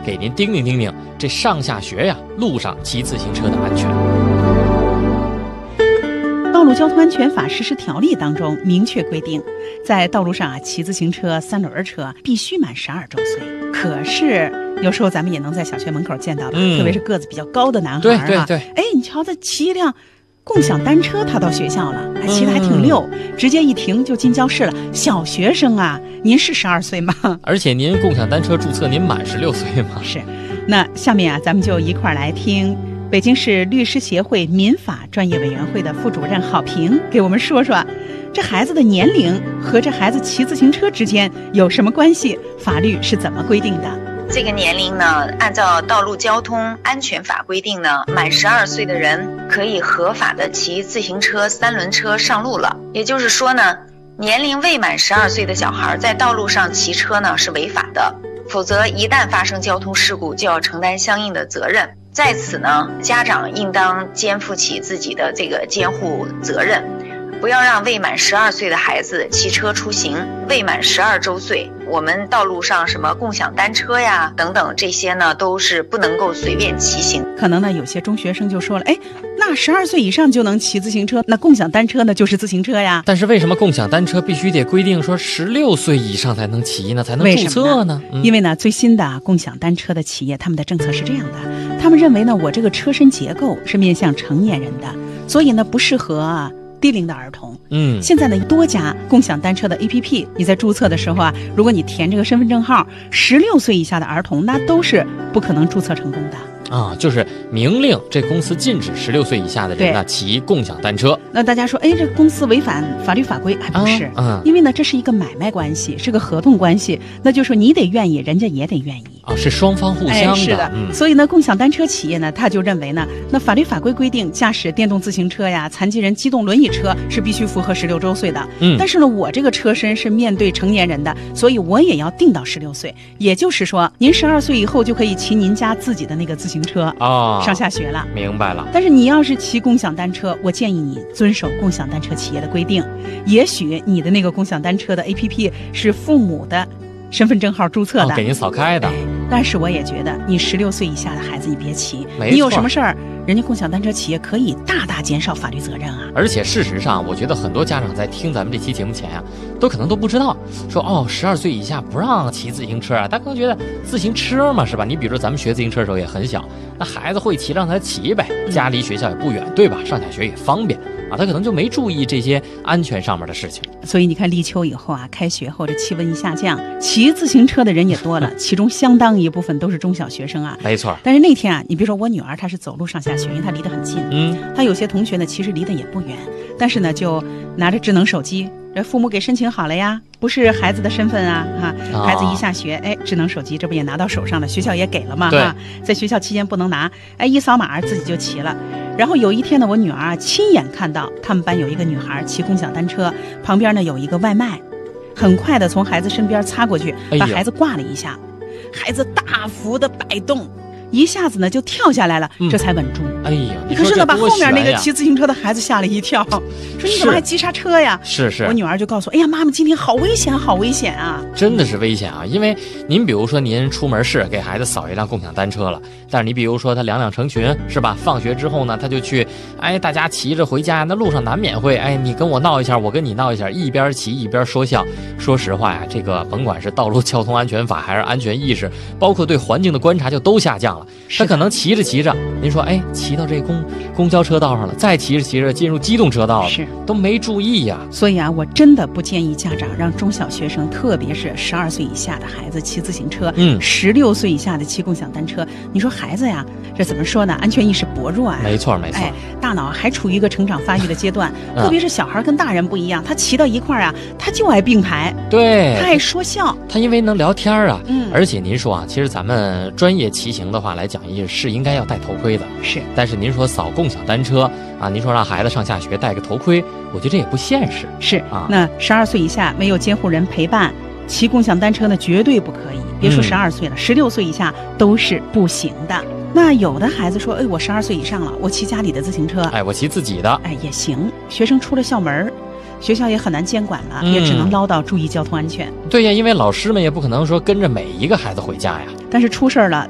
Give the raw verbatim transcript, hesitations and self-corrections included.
给您叮咛叮咛这上下学呀路上骑自行车的安全。 道路交通安全法实施条例当中明确规定，在道路上啊骑自行车、三轮车必须满十二周岁。可是有时候咱们也能在小学门口见到的，嗯、特别是个子比较高的男孩啊， 对对对， 哎，你瞧他骑一辆共享单车，他到学校了，还骑得还挺溜，嗯、直接一停就进教室了。小学生啊，您是十二岁吗？ 而且您共享单车注册，您满十六岁吗？ 是。那下面啊，咱们就一块儿来听北京市律师协会民法专业委员会的副主任郝平给我们说说，这孩子的年龄和这孩子骑自行车之间有什么关系？法律是怎么规定的？ 这个年龄呢，按照道路交通安全法规定呢，满十二岁的人可以合法的骑自行车、三轮车上路了。也就是说呢，年龄未满十二岁的小孩在道路上骑车呢是违法的，否则一旦发生交通事故就要承担相应的责任。在此呢，家长应当肩负起自己的这个监护责任，不要让未满十二岁的孩子骑车出行。未满十二周岁，我们道路上什么共享单车呀等等这些呢，都是不能够随便骑行。 可能呢，有些中学生就说了，哎，那十二岁以上就能骑自行车，那共享单车呢就是自行车呀。 但是为什么共享单车必须得规定说十六岁以上才能骑呢？才能注册呢？ 嗯、因为呢，最新的共享单车的企业，他们的政策是这样的，他们认为呢，我这个车身结构是面向成年人的，所以呢，不适合啊低龄的儿童。 嗯， 现在呢，多家共享单车的 A P P， 你在注册的时候啊，如果你填这个身份证号，十六岁以下的儿童，那都是不可能注册成功的。 啊，就是明令这公司禁止十六岁以下的人呢骑共享单车。 那大家说，哎，这公司违反法律法规？还不是， 啊啊、 因为呢，这是一个买卖关系，是个合同关系，那就说你得愿意，人家也得愿意。 啊，是双方互相的。 哎、是的、嗯，所以呢，共享单车企业呢，他就认为呢，那法律法规规定，驾驶电动自行车呀、残疾人机动轮椅车是必须符合十六周岁的。 嗯， 但是呢，我这个车身是面对成年人的，所以我也要定到十六岁。也就是说，您十二岁以后就可以骑您家自己的那个自行车啊。 上下学了， 明白了。 但是你要是骑共享单车，我建议你遵守共享单车企业的规定。也许你的那个共享单车的 A P P 是父母的身份证号注册的， 哦、给您扫开的、哎。 但是我也觉得，你十六岁以下的孩子你别骑，你有什么事儿，人家共享单车企业可以大大减少法律责任啊。 而且事实上，我觉得很多家长在听咱们这期节目前啊，都可能都不知道，说哦，十二岁以下不让骑自行车啊。他可能觉得自行车嘛，是吧？你比如说咱们学自行车的时候也很小，那孩子会骑让他骑呗，家离学校也不远，对吧？上下学也方便啊，他可能就没注意这些安全上面的事情。 所以你看立秋以后啊，开学后这气温一下降，骑自行车的人也多了，其中相当一部分都是中小学生啊。 没错。 但是那天啊，你比如说我女儿，她是走路上下学，因为她离得很近。 嗯。 她有些同学呢，其实离得也不远，但是呢，就拿着智能手机，这父母给申请好了呀，不是孩子的身份啊，哈、哦，孩子一下学，哎，智能手机这不也拿到手上了，学校也给了嘛，哈，在学校期间不能拿，哎，一扫码自己就骑了。然后有一天呢，我女儿啊亲眼看到他们班有一个女孩骑共享单车，旁边呢有一个外卖，很快的从孩子身边擦过去，把孩子挂了一下，哎、孩子大幅的摆动。一下子呢就跳下来了，嗯、这才稳住。 哎呀，你可是呢，把后面那个骑自行车的孩子吓了一跳，说你怎么还急刹车呀？ 是是。 我女儿就告诉我，哎呀，妈妈今天好危险，好危险啊！ 真的是危险啊！因为您比如说您出门是给孩子扫一辆共享单车了，但是你比如说他两两成群是吧？放学之后呢，他就去，哎，大家骑着回家，那路上难免会，哎，你跟我闹一下，我跟你闹一下，一边骑一边说笑。说实话呀，这个甭管是道路交通安全法还是安全意识，包括对环境的观察，就都下降了。他可能骑着骑着，您说，哎，骑到这公公交车道上了，再骑着骑着进入机动车道了， 是都没注意呀。 所以啊，我真的不建议家长让中小学生，特别是十二岁以下的孩子骑自行车， 嗯， 十六岁以下的骑共享单车。你说孩子呀，这怎么说呢？安全意识薄弱啊。 没错没错， 哎，大脑还处于一个成长发育的阶段，特别是小孩跟大人不一样，他骑到一块儿啊，他就爱并排， 对， 他爱说笑， 他因为能聊天啊， 嗯， 而且您说啊，其实咱们专业骑行的话来讲，也是应该要戴头盔的， 是。 但是您说扫共享单车啊，您说让孩子上下学戴个头盔，我觉得这也不现实。 是啊， 那十二岁以下没有监护人陪伴骑共享单车呢，绝对不可以。别说十二岁了，十六岁以下都是不行的。那有的孩子说，哎，我十二岁以上了，我骑家里的自行车， 哎，我骑自己的， 哎，也行。学生出了校门，学校也很难监管了，嗯、也只能唠叨注意交通安全。 对呀，因为老师们也不可能说跟着每一个孩子回家呀。 但是出事了，